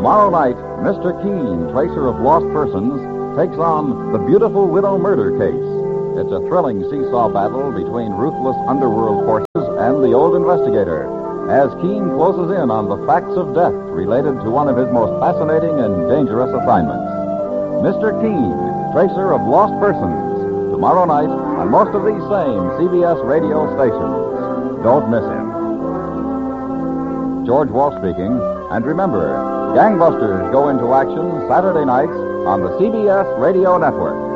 Tomorrow night, Mr. Keene, tracer of lost persons, takes on the Beautiful Widow murder case. It's a thrilling seesaw battle between ruthless underworld forces and the old investigator, as Keene closes in on the facts of death related to one of his most fascinating and dangerous assignments. Mr. Keene, tracer of lost persons, tomorrow night on most of these same CBS radio stations. Don't miss him. George Wolf speaking, and remember, Gangbusters go into action Saturday nights on the CBS Radio Network.